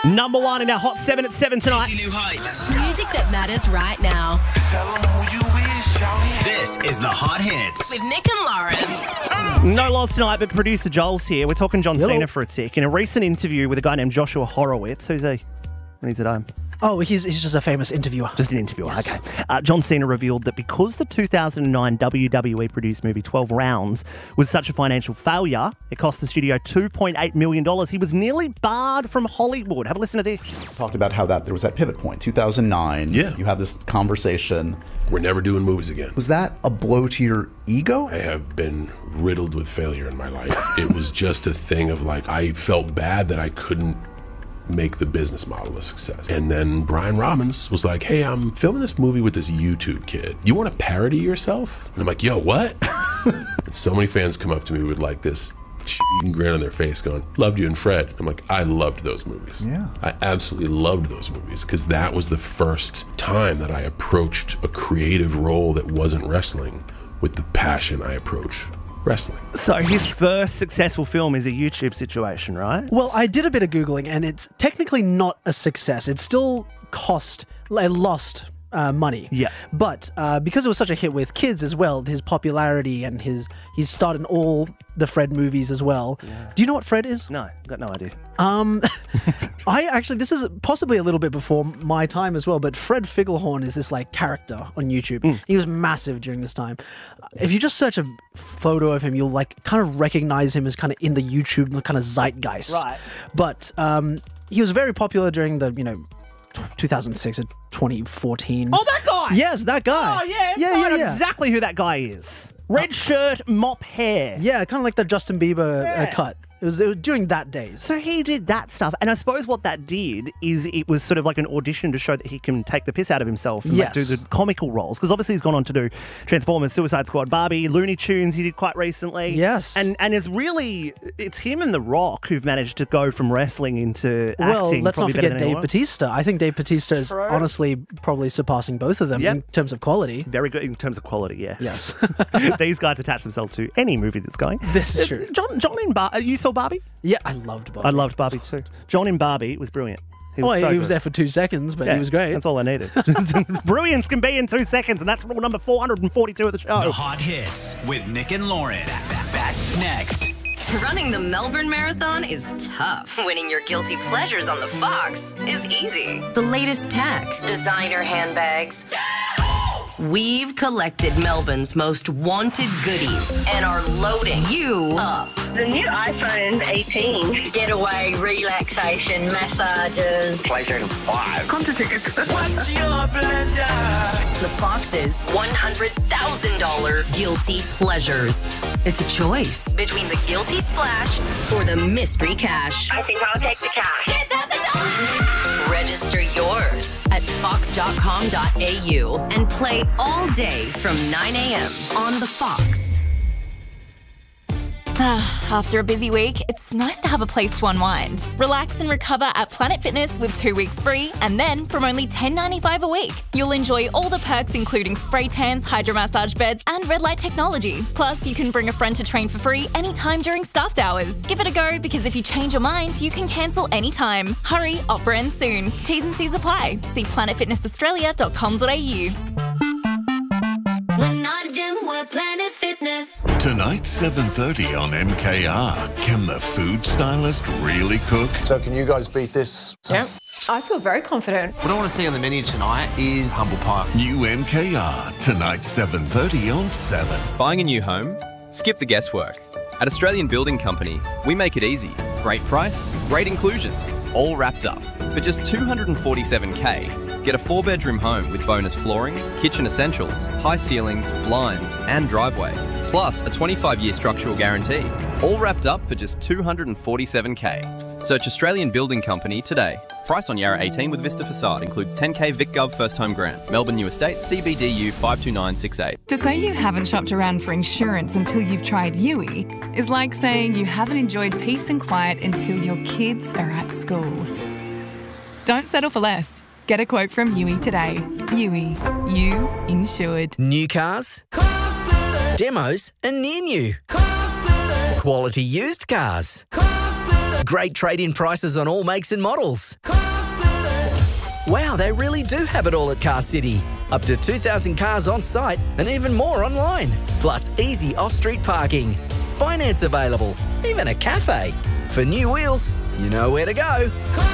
Number one in our Hot 7 at 7 tonight. New heights. Music that matters right now. This is the Hot Hits. With Nick and Lauren. No loss tonight, but producer Joel's here. We're talking John Cena for a tick. In a recent interview with a guy named Joshua Horowitz, who's he when he's at home? Oh, he's just a famous interviewer. Just an interviewer, Yes. okay. John Cena revealed that because the 2009 WWE-produced movie 12 Rounds was such a financial failure, it cost the studio $2.8 million. He was nearly barred from Hollywood. Have a listen to this. Talked about how there was that pivot point, 2009. Yeah. You have this conversation. We're never doing movies again. Was that a blow to your ego? I have been riddled with failure in my life. It was just a thing of like, I felt bad that I couldn't make the business model a success. And then Brian Robbins was like, hey, I'm filming this movie with this YouTube kid. You want to parody yourself? And I'm like, yo, what? And so many fans come up to me with like this grin on their face going, loved you and Fred. I'm like, I loved those movies. Yeah. I absolutely loved those movies because that was the first time that I approached a creative role that wasn't wrestling with the passion I approach wrestling. So his first successful film is a YouTube situation, right? Well, I did a bit of Googling, and it's technically not a success. It still lost money. Yeah. But because it was such a hit with kids as well, his popularity and he's starred in all the Fred movies as well. Yeah. Do you know what Fred is? No, got no idea. This is possibly a little bit before my time as well, but Fred Figglehorn is this like character on YouTube. He was massive during this time. If you just search a photo of him, you'll like kind of recognize him as kind of in the YouTube kind of zeitgeist. Right. But he was very popular during the, 2006 and 2014. Oh, that guy! Yes, that guy. Oh, yeah. I know exactly who that guy is. Red shirt, mop hair. Yeah, kind of like the Justin Bieber cut. It was during that days. So he did that stuff. And I suppose what that did is it was sort of like an audition to show that he can take the piss out of himself and like, do the comical roles. Because obviously he's gone on to do Transformers, Suicide Squad, Barbie, Looney Tunes he did quite recently. Yes. And it's him and The Rock who've managed to go from wrestling into acting. Well, let's not forget Dave anyone. Bautista. I think Dave Bautista is honestly probably surpassing both of them in terms of quality. Very good in terms of quality, yes. Yes. These guys attach themselves to any movie that's going. This is true. John in Barbie, you saw Barbie? Yeah, I loved Barbie. I loved Barbie too. John in Barbie was brilliant. He was He was there for 2 seconds, but he was great. That's all I needed. Brilliance can be in 2 seconds, and that's rule number 442 of the show. The Hot Hits with Nick and Lauren. Back next. Running the Melbourne Marathon is tough. Winning your guilty pleasures on the Fox is easy. The latest tech, designer handbags. We've collected Melbourne's most wanted goodies and are loading you up. The new iPhone 18. Getaway, relaxation, massages. PlayStation 5. Concert tickets. What's your pleasure? The Fox's $100,000 guilty pleasures. It's a choice between the guilty splash or the mystery cash. I think I'll take the cash. $10,000! Register yours at fox.com.au and play all day from 9 a.m. on the Fox. After a busy week, it's nice to have a place to unwind. Relax and recover at Planet Fitness with 2 weeks free, and then from only $10.95 a week, you'll enjoy all the perks including spray tans, hydromassage beds, and red light technology. Plus, you can bring a friend to train for free anytime during staffed hours. Give it a go because if you change your mind, you can cancel anytime. Hurry, offer ends soon. T's and C's apply. See planetfitnessaustralia.com.au. We're not a gym, we're Planet Fitness. Tonight, 7:30 on MKR. Can the food stylist really cook? So can you guys beat this? Yeah, I feel very confident. What I want to see on the menu tonight is humble pie. New MKR. Tonight, 7:30 on 7. Buying a new home? Skip the guesswork. At Australian Building Company, we make it easy. Great price, great inclusions, all wrapped up. For just $247K, get a 4-bedroom home with bonus flooring, kitchen essentials, high ceilings, blinds, and driveway. Plus a 25-year structural guarantee. All wrapped up for just $247K. Search Australian Building Company today. Price on Yarra 18 with Vista Facade. Includes 10K VicGov First Home Grant. Melbourne New Estate, CBDU 52968. To say you haven't shopped around for insurance until you've tried Yui is like saying you haven't enjoyed peace and quiet until your kids are at school. Don't settle for less. Get a quote from Yui today. Yui. You insured. New cars, demos and near new. Quality used cars. Great trade-in prices on all makes and models. Wow, they really do have it all at Car City. Up to 2,000 cars on site and even more online. Plus easy off-street parking. Finance available. Even a cafe. For new wheels, you know where to go.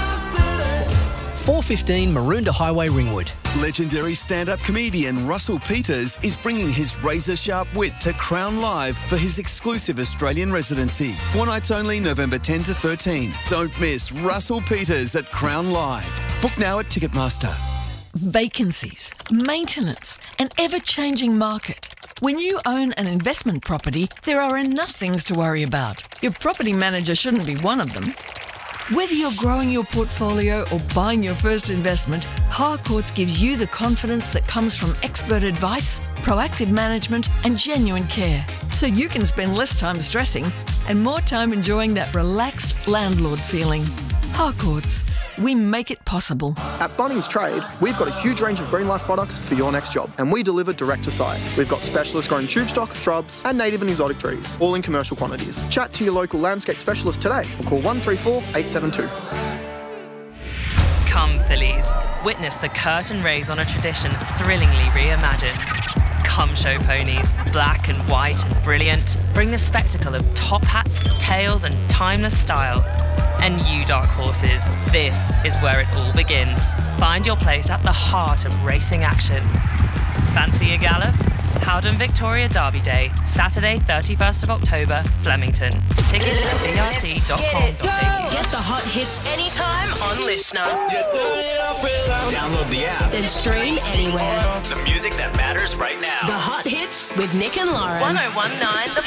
415 Maroondah Highway, Ringwood. Legendary stand-up comedian Russell Peters is bringing his razor-sharp wit to Crown Live for his exclusive Australian residency. 4 nights only, November 10 to 13. Don't miss Russell Peters at Crown Live. Book now at Ticketmaster. Vacancies, maintenance, an ever-changing market. When you own an investment property, there are enough things to worry about. Your property manager shouldn't be one of them. Whether you're growing your portfolio or buying your first investment, Harcourts gives you the confidence that comes from expert advice, proactive management and genuine care. So you can spend less time stressing and more time enjoying that relaxed landlord feeling. Harcourts, we make it possible. At Bunnings Trade, we've got a huge range of Green Life products for your next job, and we deliver direct to site. We've got specialists growing tube stock, shrubs, and native and exotic trees, all in commercial quantities. Chat to your local landscape specialist today or call 134 872. Come, Phillies. Witness the curtain raise on a tradition thrillingly reimagined. Come show ponies, black and white and brilliant. Bring the spectacle of top hats, tails and timeless style. And you, dark horses, this is where it all begins. Find your place at the heart of racing action. Fancy a gallop? Howden Victoria Derby Day, Saturday 31st of October, Flemington. Tickets at brc.com.au. Get the hot hits anytime on Listener. Just turn it up real loud. Download the app. Then stream anywhere. The music that matters right now. The hot hits with Nick and Lauren. 1019 The